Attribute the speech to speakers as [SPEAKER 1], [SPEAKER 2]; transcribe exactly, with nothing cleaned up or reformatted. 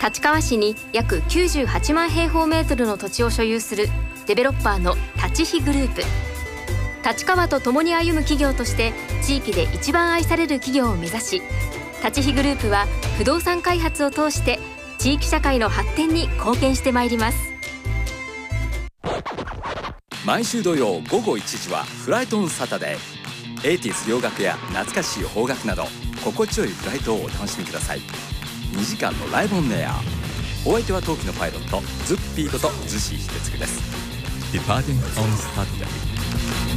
[SPEAKER 1] 立川市に約きゅうじゅうはちまん平方メートルの土地を所有するデベロッパーの立飛グループ。立川と共に歩む企業として地域で一番愛される企業を目指し、立飛グループは不動産開発を通して地域社会の発展に貢献してまいります。
[SPEAKER 2] 毎週土曜午後いちじはフライトオンサタデー。エイティーズ洋楽や懐かしい邦楽など心地よいフライトをお楽しみください。にじかんのライブオンエア。お相手は冬季のパイロットズッピーこと逗子秀嗣です。 Departing on Saturday